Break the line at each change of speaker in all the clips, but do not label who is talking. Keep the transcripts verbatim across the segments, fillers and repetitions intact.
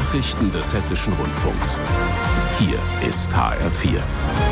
Nachrichten des Hessischen Rundfunks. Hier ist H R vier.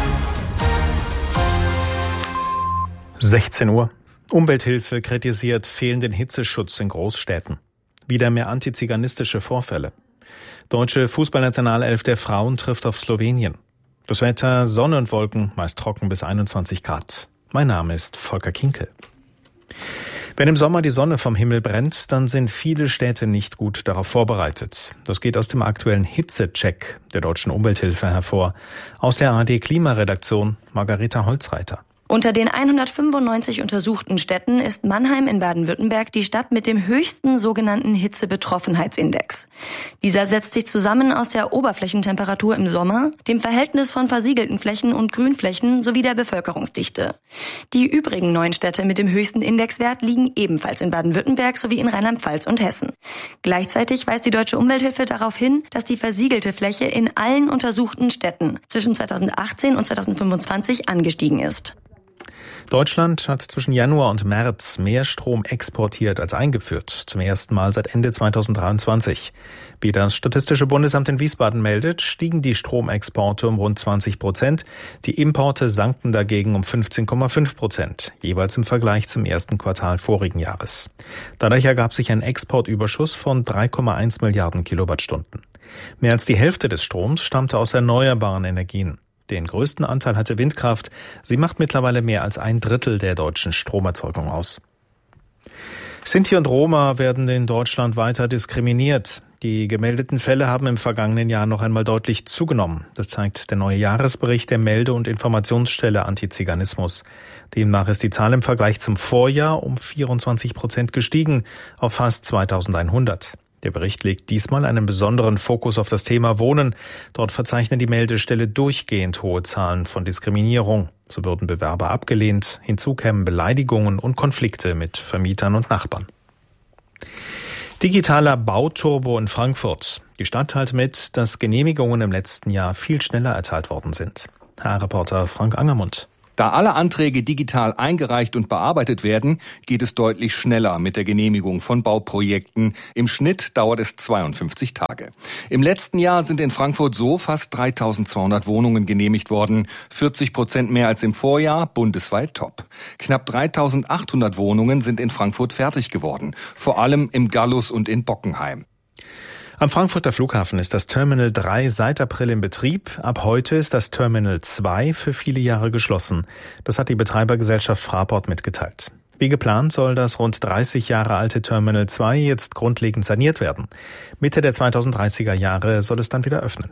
sechzehn Uhr. Umwelthilfe kritisiert fehlenden Hitzeschutz in Großstädten. Wieder mehr antiziganistische Vorfälle. Deutsche Fußballnationalelf der Frauen trifft auf Slowenien. Das Wetter, Sonne und Wolken, meist trocken bis einundzwanzig Grad. Mein Name ist Volker Kinkel. Wenn im Sommer die Sonne vom Himmel brennt, dann sind viele Städte nicht gut darauf vorbereitet. Das geht aus dem aktuellen Hitzecheck der Deutschen Umwelthilfe hervor. Aus der A R D-Klimaredaktion Margareta Holzreiter.
Unter den hundertfünfundneunzig untersuchten Städten ist Mannheim in Baden-Württemberg die Stadt mit dem höchsten sogenannten Hitzebetroffenheitsindex. Dieser setzt sich zusammen aus der Oberflächentemperatur im Sommer, dem Verhältnis von versiegelten Flächen und Grünflächen sowie der Bevölkerungsdichte. Die übrigen neun Städte mit dem höchsten Indexwert liegen ebenfalls in Baden-Württemberg sowie in Rheinland-Pfalz und Hessen. Gleichzeitig weist die Deutsche Umwelthilfe darauf hin, dass die versiegelte Fläche in allen untersuchten Städten zwischen zweitausendachtzehn und zweitausendfünfundzwanzig angestiegen ist.
Deutschland hat zwischen Januar und März mehr Strom exportiert als eingeführt, zum ersten Mal seit Ende zweitausenddreiundzwanzig. Wie das Statistische Bundesamt in Wiesbaden meldet, stiegen die Stromexporte um rund zwanzig Prozent, die Importe sanken dagegen um fünfzehn Komma fünf Prozent, jeweils im Vergleich zum ersten Quartal vorigen Jahres. Dadurch ergab sich ein Exportüberschuss von drei Komma eins Milliarden Kilowattstunden. Mehr als die Hälfte des Stroms stammte aus erneuerbaren Energien. Den größten Anteil hatte Windkraft. Sie macht mittlerweile mehr als ein Drittel der deutschen Stromerzeugung aus. Sinti und Roma werden in Deutschland weiter diskriminiert. Die gemeldeten Fälle haben im vergangenen Jahr noch einmal deutlich zugenommen. Das zeigt der neue Jahresbericht der Melde- und Informationsstelle Antiziganismus. Demnach ist die Zahl im Vergleich zum Vorjahr um vierundzwanzig Prozent gestiegen auf fast zweitausendeinhundert. Der Bericht legt diesmal einen besonderen Fokus auf das Thema Wohnen. Dort verzeichnet die Meldestelle durchgehend hohe Zahlen von Diskriminierung. So würden Bewerber abgelehnt, hinzu kämen Beleidigungen und Konflikte mit Vermietern und Nachbarn. Digitaler Bauturbo in Frankfurt. Die Stadt teilt mit, dass Genehmigungen im letzten Jahr viel schneller erteilt worden sind. H R-Reporter Frank Angermund.
Da alle Anträge digital eingereicht und bearbeitet werden, geht es deutlich schneller mit der Genehmigung von Bauprojekten. Im Schnitt dauert es zweiundfünfzig Tage. Im letzten Jahr sind in Frankfurt so fast dreitausendzweihundert Wohnungen genehmigt worden. vierzig Prozent mehr als im Vorjahr, bundesweit top. Knapp dreitausendachthundert Wohnungen sind in Frankfurt fertig geworden. Vor allem im Gallus und in Bockenheim.
Am Frankfurter Flughafen ist das Terminal drei seit April in Betrieb. Ab heute ist das Terminal zwei für viele Jahre geschlossen. Das hat die Betreibergesellschaft Fraport mitgeteilt. Wie geplant soll das rund dreißig Jahre alte Terminal zwei jetzt grundlegend saniert werden. Mitte der zweitausenddreißiger Jahre soll es dann wieder öffnen.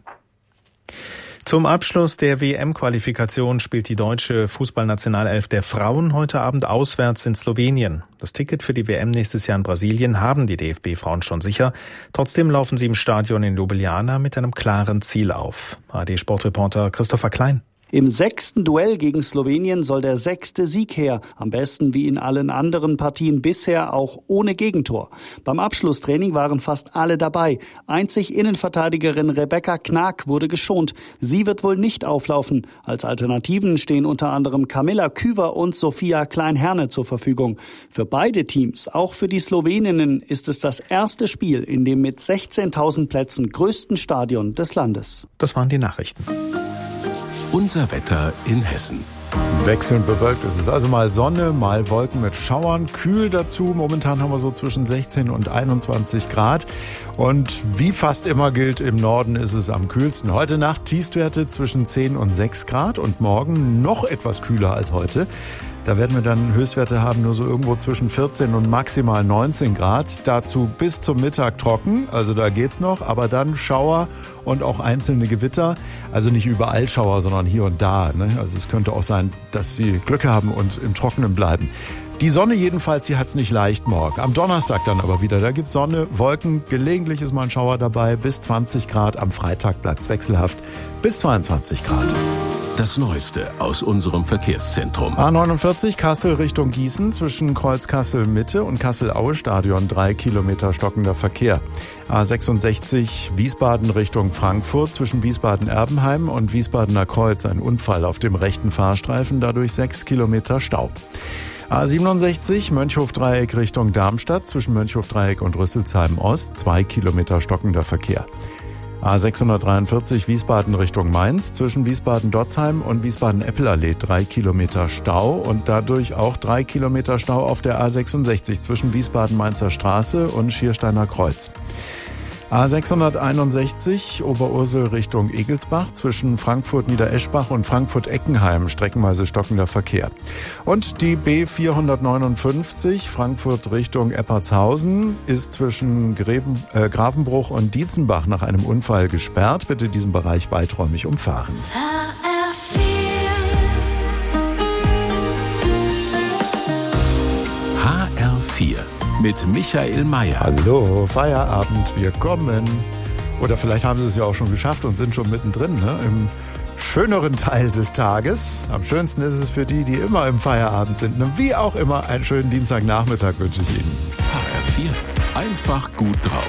Zum Abschluss der W M-Qualifikation spielt die deutsche Fußballnationalelf der Frauen heute Abend auswärts in Slowenien. Das Ticket für die W M nächstes Jahr in Brasilien haben die D F B-Frauen schon sicher. Trotzdem laufen sie im Stadion in Ljubljana mit einem klaren Ziel auf. A R D-Sportreporter Christopher Klein.
Im sechsten Duell gegen Slowenien soll der sechste Sieg her. Am besten wie in allen anderen Partien bisher auch ohne Gegentor. Beim Abschlusstraining waren fast alle dabei. Einzig Innenverteidigerin Rebecca Knag wurde geschont. Sie wird wohl nicht auflaufen. Als Alternativen stehen unter anderem Camilla Küver und Sophia Klein-Herne zur Verfügung. Für beide Teams, auch für die Sloweninnen, ist es das erste Spiel in dem mit sechzehntausend Plätzen größten Stadion des Landes.
Das waren die Nachrichten.
Unser Wetter in Hessen.
Wechselnd bewölkt ist es. Also mal Sonne, mal Wolken mit Schauern. Kühl dazu. Momentan haben wir so zwischen sechzehn und einundzwanzig Grad. Und wie fast immer gilt, im Norden ist es am kühlsten. Heute Nacht Tiefstwerte zwischen zehn und sechs Grad und morgen noch etwas kühler als heute. Da werden wir dann Höchstwerte haben, nur so irgendwo zwischen vierzehn und maximal neunzehn Grad. Dazu bis zum Mittag trocken, also da geht's noch. Aber dann Schauer und auch einzelne Gewitter. Also nicht überall Schauer, sondern hier und da. Ne? Also es könnte auch sein, dass Sie Glück haben und im Trockenen bleiben. Die Sonne jedenfalls, die hat's nicht leicht morgen. Am Donnerstag dann aber wieder. Da gibt's Sonne, Wolken, gelegentlich ist mal ein Schauer dabei. Bis zwanzig Grad. Am Freitag bleibt's wechselhaft. Bis zweiundzwanzig Grad.
Das Neueste aus unserem Verkehrszentrum.
A neunundvierzig Kassel Richtung Gießen zwischen Kreuz Kassel Mitte und Kassel-Aue Stadion drei Kilometer stockender Verkehr. A sechsundsechzig Wiesbaden Richtung Frankfurt zwischen Wiesbaden-Erbenheim und Wiesbadener Kreuz ein Unfall auf dem rechten Fahrstreifen, dadurch sechs Kilometer Stau. A siebenundsechzig Mönchhof-Dreieck Richtung Darmstadt zwischen Mönchhof-Dreieck und Rüsselsheim Ost zwei Kilometer stockender Verkehr. A sechshundertdreiundvierzig Wiesbaden Richtung Mainz, zwischen Wiesbaden-Dotzheim und Wiesbaden-Eppelallee drei Kilometer Stau und dadurch auch drei Kilometer Stau auf der A sechsundsechzig zwischen Wiesbaden-Mainzer Straße und Schiersteiner Kreuz. A sechshunderteinundsechzig Oberursel Richtung Egelsbach, zwischen Frankfurt-Niedereschbach und Frankfurt-Eckenheim streckenweise stockender Verkehr. Und die B vierhundertneunundfünfzig Frankfurt Richtung Eppertshausen ist zwischen Greven, äh, Grafenbruch und Dietzenbach nach einem Unfall gesperrt. Bitte diesen Bereich weiträumig umfahren.
H R vier mit Michael Mayer.
Hallo, Feierabend, wir kommen. Oder vielleicht haben Sie es ja auch schon geschafft und sind schon mittendrin, ne? Im schöneren Teil des Tages. Am schönsten ist es für die, die immer im Feierabend sind. Und wie auch immer, einen schönen Dienstagnachmittag wünsche ich Ihnen.
H R vier, einfach gut drauf.